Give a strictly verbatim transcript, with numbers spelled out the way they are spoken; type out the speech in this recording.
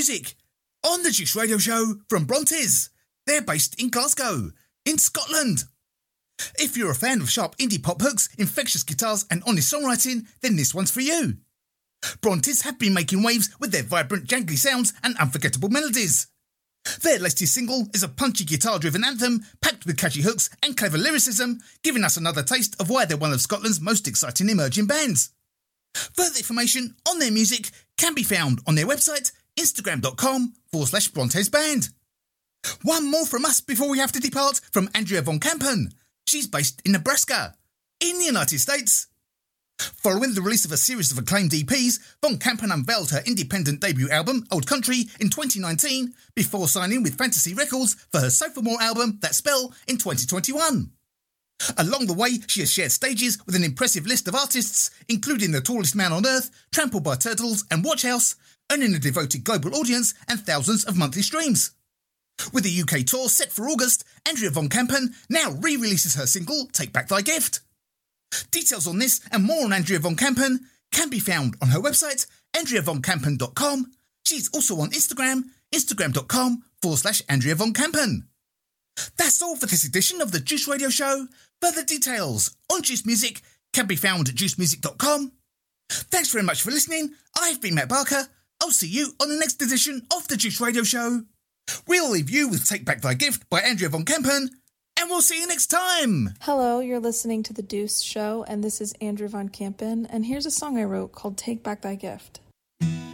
music on the Juice Radio Show from Brontes. They're based in Glasgow, in Scotland. If you're a fan of sharp indie pop hooks, infectious guitars and honest songwriting, then this one's for you. Brontes have been making waves with their vibrant, jangly sounds and unforgettable melodies. Their latest single is a punchy guitar-driven anthem packed with catchy hooks and clever lyricism, giving us another taste of why they're one of Scotland's most exciting emerging bands. Further information on their music can be found on their website, instagram.com forward slash Brontes Band. One more from us before we have to depart from Andrea Von Kampen. She's based in Nebraska, in the United States. Following the release of a series of acclaimed E Ps, Von Kampen unveiled her independent debut album, Old Country, in twenty nineteen, before signing with Fantasy Records for her sophomore album, That Spell, in twenty twenty-one. Along the way, she has shared stages with an impressive list of artists, including The Tallest Man on Earth, Trampled by Turtles and Watchhouse, earning a devoted global audience and thousands of monthly streams. With a U K tour set for August, Andrea Von Kampen now re-releases her single, Take Back Thy Gift. Details on this and more on Andrea Von Kampen can be found on her website, andrea von kampen dot com. She's also on Instagram, instagram.com forward slash Andrea Von Kampen. That's all for this edition of the Juice Radio Show. Further details on Juice Music can be found at juice music dot com. Thanks very much for listening. I've been Matt Barker. I'll see you on the next edition of the Juice Radio Show. We'll leave you with Take Back Thy Gift by Andrea Von Kampen, and we'll see you next time. Hello, you're listening to The Deuce Show, and this is Andrea Von Kampen, and here's a song I wrote called Take Back Thy Gift.